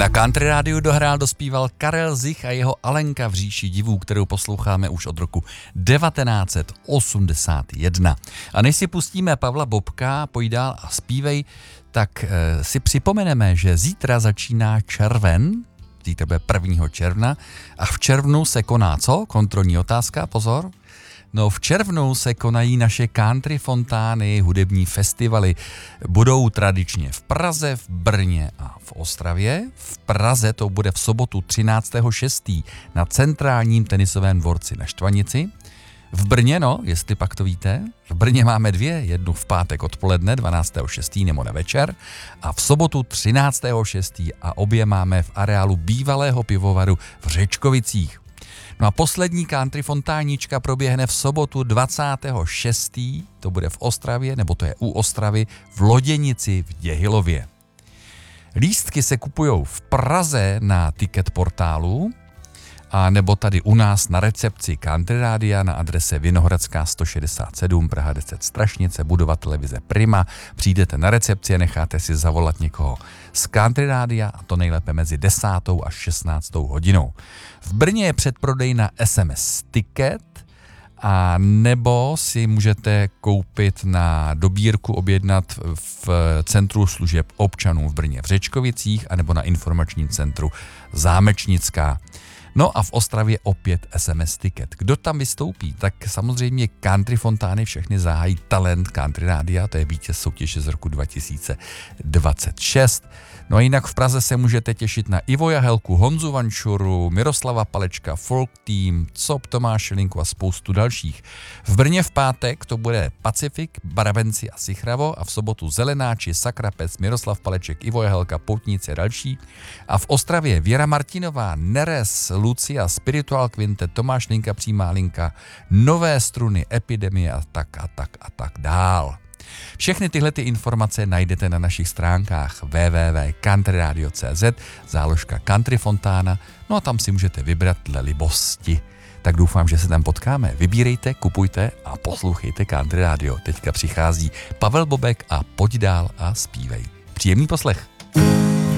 Country rádiu dospíval Karel Zich a jeho Alenka v říši divů, kterou posloucháme už od roku 1981. A než si pustíme Pavla Bobka, pojď dál a zpívej, tak si připomeneme, že zítra začíná červen, zítra bude 1. června a v červnu se koná co? Kontrolní otázka, pozor. No v červnu se konají naše country fontány, hudební festivaly. Budou tradičně v Praze, v Brně a v Ostravě. V Praze to bude v sobotu 13.6. na centrálním tenisovém dvorci na Štvanici. V Brně, no, jestli pak to víte, v Brně máme dvě, jednu v pátek odpoledne 12.6. nebo na večer a v sobotu 13.6. a obě máme v areálu bývalého pivovaru v Řečkovicích. No a poslední country fontánička proběhne v sobotu 26. To bude v Ostravě, nebo to je u Ostravy, v Loděnici v Děhilově. Lístky se kupujou v Praze na ticket portálu a nebo tady u nás na recepci Country Rádia na adrese Vinohradská 167 Praha 10 Strašnice, budova televize Prima. Přijdete na recepci a necháte si zavolat někoho z Country Rádia a to nejlépe mezi 10. až 16. hodinou. V Brně je předprodej na SMS Ticket a nebo si můžete koupit na dobírku, objednat v Centru služeb občanů v Brně v Řečkovicích a nebo na informačním centru Zámečnická. No a v Ostravě opět SMS Ticket. Kdo tam vystoupí? Tak samozřejmě country fontány všechny zahájí Talent Country Rádia, to je vítěz soutěže z roku 2026. No a jinak v Praze se můžete těšit na Ivo Jahelku, Honzu Vančuru, Miroslava Palečka, Folk Team, Cop, Tomáše Linku a spoustu dalších. V Brně v pátek to bude Pacifik, Baravenci a Sichravo a v sobotu Zelenáči, Sakrapec, Miroslav Paleček, Ivo Jahelka, Poutníci a další. A v Ostravě Věra Martinová, Neres, Lucia, Spiritual Quintet, Tomáš Linka, Přímá linka, Nové struny, Epidemie a tak dál. Všechny tyhle informace najdete na našich stránkách www.countryradio.cz, záložka Country Fontána, no a tam si můžete vybrat dle libosti. Tak doufám, že se tam potkáme. Vybírejte, kupujte a poslouchejte Country Radio. Teďka přichází Pavel Bobek a pojď dál a zpívej. Příjemný poslech.